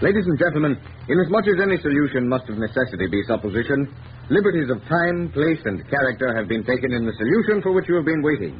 Ladies and gentlemen, inasmuch as any solution must of necessity be supposition, liberties of time, place, and character have been taken in the solution for which you have been waiting.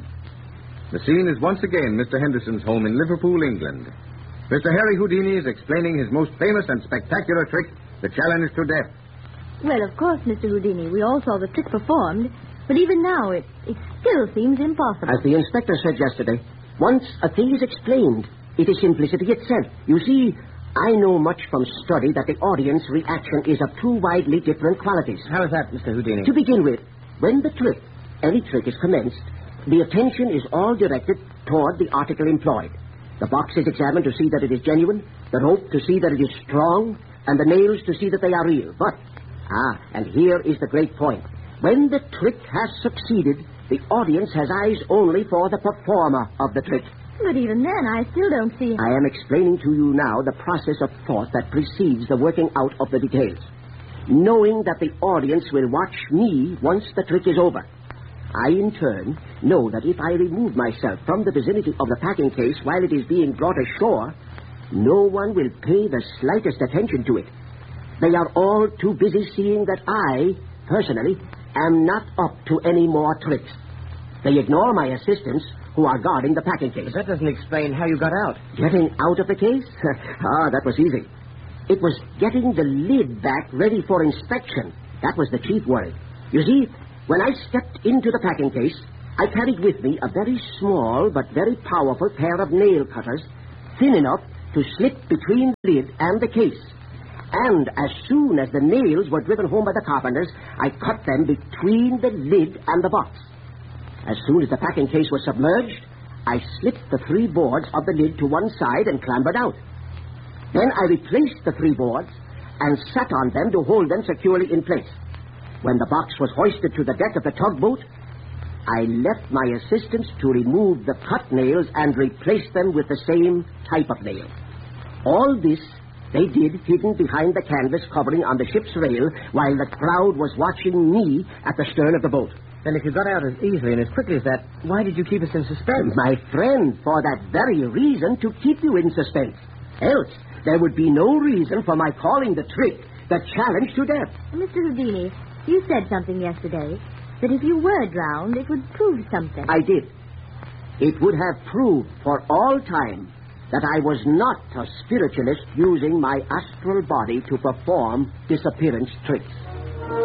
The scene is once again Mr. Henderson's home in Liverpool, England. Mr. Harry Houdini is explaining his most famous and spectacular trick, the challenge to death. Well, of course, Mr. Houdini, we all saw the trick performed, but even now it still seems impossible. As the inspector said yesterday, once a thing is explained, it is simplicity itself. You see, I know much from study that the audience reaction is of two widely different qualities. How is that, Mr. Houdini? To begin with, when any trick is commenced, the attention is all directed toward the article employed. The box is examined to see that it is genuine, the rope to see that it is strong, and the nails to see that they are real. But, and here is the great point. When the trick has succeeded, the audience has eyes only for the performer of the trick. But even then, I still don't see... I am explaining to you now the process of thought that precedes the working out of the details. Knowing that the audience will watch me once the trick is over. I, in turn, know that if I remove myself from the vicinity of the packing case while it is being brought ashore, no one will pay the slightest attention to it. They are all too busy seeing that I, personally, am not up to any more tricks. They ignore my assistants, who are guarding the packing case. But that doesn't explain how you got out. Getting out of the case? That was easy. It was getting the lid back ready for inspection. That was the chief worry. You see, when I stepped into the packing case, I carried with me a very small but very powerful pair of nail cutters, thin enough to slip between the lid and the case. And as soon as the nails were driven home by the carpenters, I cut them between the lid and the box. As soon as the packing case was submerged, I slipped the 3 boards of the lid to one side and clambered out. Then I replaced the 3 boards and sat on them to hold them securely in place. When the box was hoisted to the deck of the tugboat, I left my assistants to remove the cut nails and replace them with the same type of nail. All this they did hidden behind the canvas covering on the ship's rail while the crowd was watching me at the stern of the boat. Then if you got out as easily and as quickly as that, why did you keep us in suspense? My friend, for that very reason, to keep you in suspense. Else, there would be no reason for my calling the trick the challenge to death. Mr. Houdini, you said something yesterday, that if you were drowned, it would prove something. I did. It would have proved for all time that I was not a spiritualist using my astral body to perform disappearance tricks.